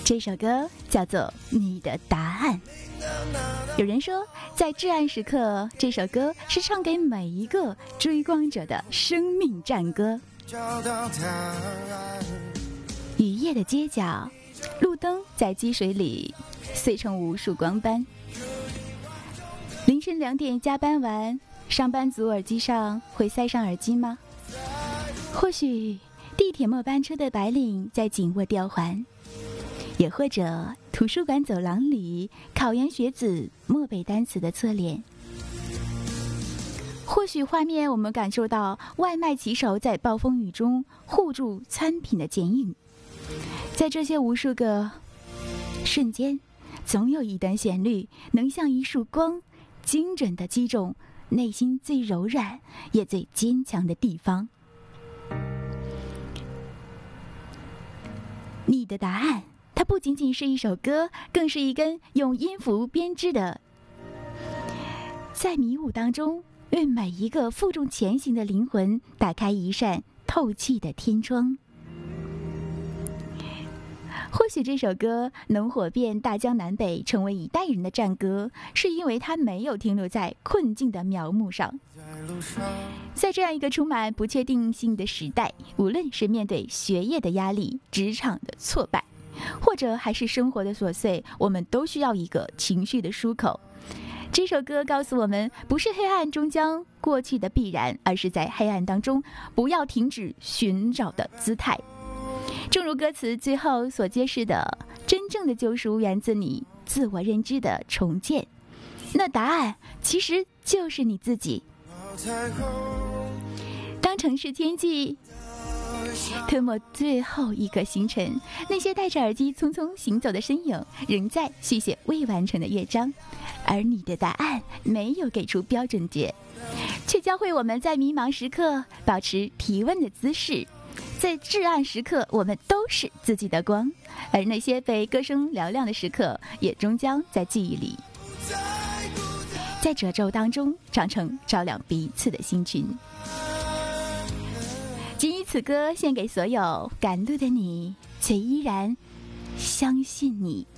这首歌叫做《你的答案》。有人说，在至暗时刻，这首歌是唱给每一个追光者的生命战歌。雨夜的街角，路灯在积水里碎成无数光斑。凌晨2点加班完，上班族耳机上会塞上耳机吗？或许地铁末班车的白领在紧握吊环，也或者图书馆走廊里考研学子默背单词的侧脸。或许画面我们感受到外卖骑手在暴风雨中护住餐品的剪影。在这些无数个瞬间，总有一段旋律能像一束光，精准地击中内心最柔软也最坚强的地方。你的答案，它不仅仅是一首歌，更是一根用音符编织的，在迷雾当中为每一个负重前行的灵魂打开一扇透气的天窗。或许这首歌能火遍大江南北，成为一代人的战歌，是因为它没有停留在困境的苗木上。在这样一个充满不确定性的时代，无论是面对学业的压力、职场的挫败，或者还是生活的琐碎，我们都需要一个情绪的出口。这首歌告诉我们，不是黑暗终将过去的必然，而是在黑暗当中不要停止寻找的姿态。正如歌词最后所揭示的，真正的救赎源自你自我认知的重建，那答案其实就是你自己。当城市天际吞没最后一个星辰，那些戴着耳机匆匆行走的身影仍在续写未完成的乐章，而你的答案没有给出标准解，却教会我们在迷茫时刻保持提问的姿势。在至暗时刻，我们都是自己的光，而那些被歌声嘹亮的时刻，也终将在记忆里，在褶皱当中长成照亮彼此的星群。仅以此歌献给所有赶路的你，却依然相信你。